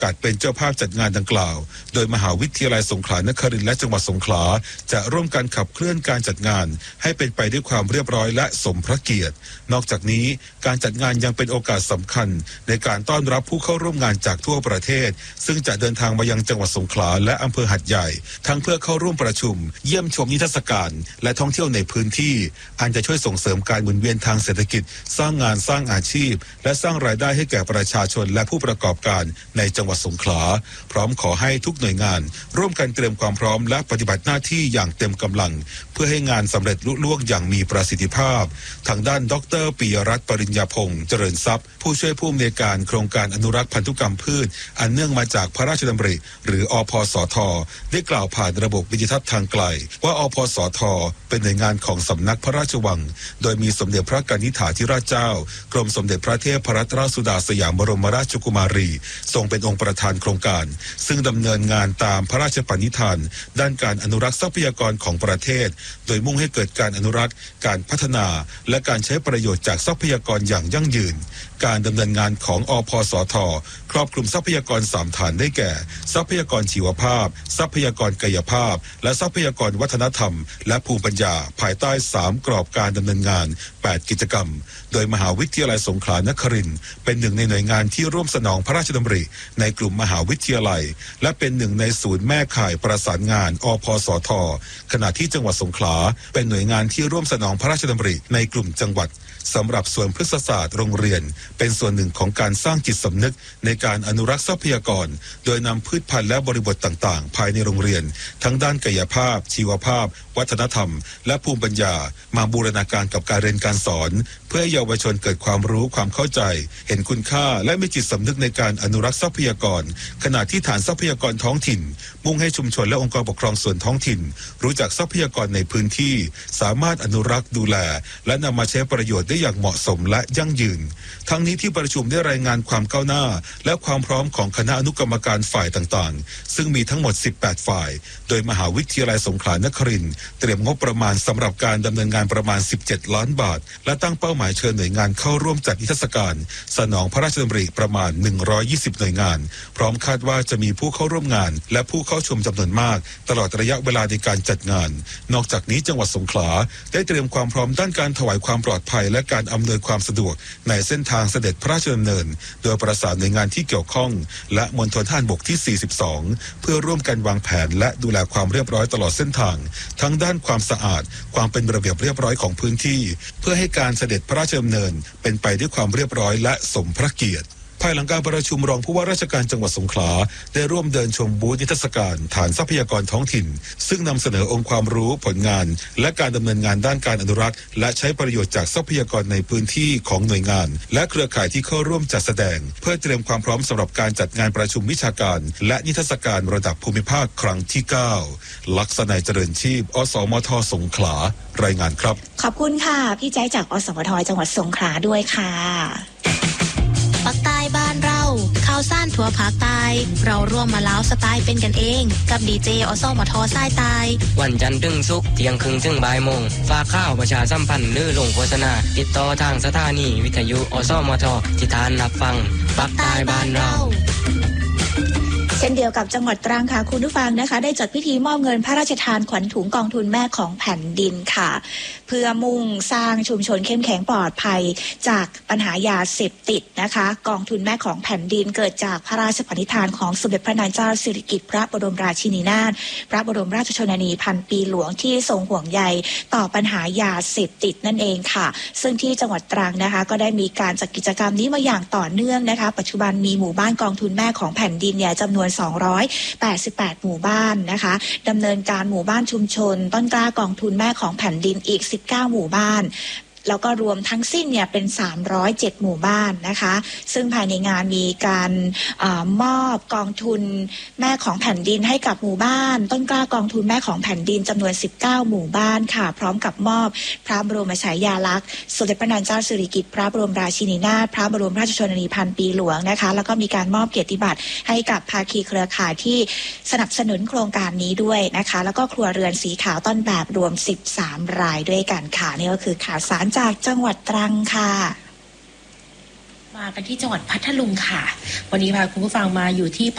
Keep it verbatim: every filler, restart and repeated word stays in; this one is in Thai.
การเป็นเจ้าภาพจัดงานดังกล่าวโดยมหาวิทยาลัยสงขลานครินทร์และจังหวัดสงขลาจะร่วมกันขับเคลื่อนการจัดงานให้เป็นไปด้วยความเรียบร้อยและสมพระเกียรตินอกจากนี้การจัดงานยังเป็นโอกาสสำคัญในการต้อนรับผู้เข้าร่วมงานจากทั่วประเทศซึ่งจะเดินทางมายังจังหวัดสงขลาและอำเภอหัดใหญ่ทั้งเพื่อเข้าร่วมประชุมเยี่ยมชมนิทรรศการและท่องเที่ยวในพื้นที่อันจะช่วยส่งเสริมการหมุนเวียนทางเศรษฐกิจสร้างงานสร้างอาชีพและสร้างรายได้ให้แก่ประชาชนและผู้ประกอบการในจังหวัดสงขลาพร้อมขอให้ทุกหน่วยงานร่วมกันเตรียมความพร้อมและปฏิบัติหน้าที่อย่างเต็มกำลังเพื่อให้งานสำเร็จลุล่วงอย่างมีประสิทธิภาพทางด้านดร.ปิยรัตน์ปริญญาพงษ์เจริญทรัพย์ผู้ช่วยผู้อำนวยการโครงการอนุรักษ์พันธุกรรมพืชอันเนื่องมาจากพระราชดำริหรืออพสท.ได้กล่าวผ่านระบบดิจิทัลทางไกลว่าอพสท.เป็นหน่วยงานของสำนักพระราชวังโดยมีสมเด็จพระกนิษฐาธิราชเจ้ากรมสมเด็จพระเทพรัตนราชสุดาสยามบรมราชกุมารีทรงเป็นองค์ประธานโครงการซึ่งดำเนินงานตามพระราชปณิธานด้านการอนุรักษ์ทรัพยากรของประเทศโดยมุ่งให้เกิดการอนุรักษ์การพัฒนาและการใช้ประโยชน์จากทรัพยากรอย่างยั่งยืนการดำเนินงานของอพสท.ครอบคลุมทรัพยากรสามฐานได้แก่ทรัพยากรชีวภาพทรัพยากรกายภาพและทรัพยากรวัฒนธรรมและภูมิปัญญาภายใต้สามกรอบการดำเนินงานแปดกิจกรรมโดยมหาวิทยาลัยสงขลานครินทร์เป็นหนึ่งในหน่วยงานที่ร่วมสนองพระราชดำริในกลุ่มมหาวิทยาลัยและเป็นหนึ่งในศูนย์แม่ข่ายประสานงานอพสท.ขณะที่จังหวัดสงขลาเป็นหน่วยงานที่ร่วมสนองพระราชดำริในกลุ่มจังหวัดสำหรับส่วนพฤกษศาสตร์โรงเรียนเป็นส่วนหนึ่งของการสร้างจิตสำนึกในการอนุรักษ์ทรัพยากรโดยนำพืชพันธุ์และบริบทต่างๆภายในโรงเรียนทั้งด้านกายภาพชีวภาพวัฒนธรรมและภูมิปัญญามาบูรณาการกับการเรียนการสอนเพื่อให้เยาวชนเกิดความรู้ความเข้าใจเห็นคุณค่าและมีจิตสำนึกในการอนุรักษ์ทรัพยากรขณะที่ฐานทรัพยากรท้องถิ่นมุ่งให้ชุมชนและองค์กรปกครองส่วนท้องถิ่นรู้จักทรัพยากรในพื้นที่สามารถอนุรักษ์ดูแลและนำมาใช้ประโยชน์ได้อย่างเหมาะสมและยั่งยืนทั้งนี้ที่ประชุมได้รายงานความก้าวหน้าและความพร้อมของคณะอนุกรรมการฝ่ายต่างๆซึ่งมีทั้งหมดสิบแปดฝ่ายโดยมหาวิทยาลัยสงขลานครินทร์เตรียมงบประมาณสำหรับการดำเนินงานประมาณสิบเจ็ดล้านบาทและตั้งเป้าหมายเชิญหน่วยงานเข้าร่วมจัดนิทรรศการสนองพระราชดำริประมาณหนึ่งร้อยยี่สิบหน่วยงานพร้อมคาดว่าจะมีผู้เข้าร่วมงานและผู้เข้าชมจำนวนมากตลอดระยะเวลาในการจัดงานนอกจากนี้จังหวัดสงขลาได้เตรียมความพร้อมด้านการถวายความปลอดภัยและการอำนวยความสะดวกในเส้นทางเสด็จพระราชดำเนินโดยประสานหน่วยงานที่เกี่ยวข้องและมณฑลทหารบกที่สี่สิบสองเพื่อร่วมกันวางแผนและดูแลความเรียบร้อยตลอดเส้นทางทั้งด้านความสะอาดความเป็นระเบียบเรียบร้อยของพื้นที่เพื่อให้การเสด็จพระราชดำเนินเป็นไปด้วยความเรียบร้อยและสมพระเกียรติภายหลังการประชุมรองผู้ว่าราชการจังหวัดสงขลาได้ร่วมเดินชมบูธนิทรรศการฐานทรัพยากรท้องถิ่นซึ่งนำเสนอองค์ความรู้ผลงานและการดำเนินงานด้านการอนุรักษ์และใช้ประโยชน์จากทรัพยากรในพื้นที่ของหน่วยงานและเครือข่ายที่เข้าร่วมจัดแสดงเพื่อเตรียมความพร้อมสำหรับการจัดงานประชุมวิชาการและนิทรรศการระดับภูมิภาคครั้งที่เก้าลักษณัยเจริญชีพอสมทสงขลารายงานครับขอบคุณค่ะพี่ใจจากอสมทจังหวัดสงขลาด้วยค่ะปักใต้บ้านเราข่าวสั้นทั่วภาคใต้เราร่วมมาล้าวสไตล์เป็นกันเองกับดีเจอสมทสายใต้วันจันทร์ถึงศุกร์เที่ยงครึ่งถึงบ่ายโมงฝากข่าวประชาสัมพันธ์หรือลงโฆษณาติดต่อทางสถานีวิทยุอสมทที่ทานรับฟังปักใต้บ้านเราเช่นเดียวกับจังหวัดตรังค่ะคุณผู้ฟังนะคะได้จัดพิธีมอบเงินพระราชทานขวัญถุงกองทุนแม่ของแผ่นดินค่ะเพื่อมุ่งสร้างชุมชนเข้มแข็งปลอดภัยจากปัญหายาเสพติดนะคะกองทุนแม่ของแผ่นดินเกิดจากพระราชปณิธานของสมเด็จพระนางเจ้าสิริกิติ์พระบรมราชินีนาถพระบรมราชชนนีพันปีหลวงที่ทรงห่วงใยต่อปัญหายาเสพติดนั่นเองค่ะซึ่งที่จังหวัดตรังนะคะก็ได้มีการจัดกิจกรรมนี้มาอย่างต่อเนื่องนะคะปัจจุบันมีหมู่บ้านกองทุนแม่ของแผ่นดินเนี่ยจำนวนสองร้อยแปดสิบแปดหมู่บ้านนะคะดำเนินการหมู่บ้านชุมชนต้นกล้ากองทุนแม่ของแผ่นดินอีกสิบเก้าหมู่บ้านแล้วก็รวมทั้งสิ้นเนี่ยเป็นสามร้อยเจ็ดหมู่บ้านนะคะซึ่งภายในงานมีการเอ่อมอบกองทุนแม่ของแผ่นดินให้กับหมู่บ้านต้นกล้ากองทุนแม่ของแผ่นดินจำนวนสิบเก้าหมู่บ้านค่ะพร้อมกับมอบพระบรมฉายาลักษณ์สมเด็จพระนางเจ้าสิริกิติ์พระบรมราชินีนาถพระบรมราชชนนีพันปีหลวงนะคะแล้วก็มีการมอบเกียรติบัตรให้กับภาคีเครือข่ายที่สนับสนุนโครงการนี้ด้วยนะคะแล้วก็ครัวเรือนสีขาวต้นแบบรวมสิบสามรายด้วยกันค่ะนี่ก็คือข่าวสารจากจังหวัดตรังค่ะมากันที่จังหวัดพัทลุงค่ะวันนี้พาคุณผู้ฟังมาอยู่ที่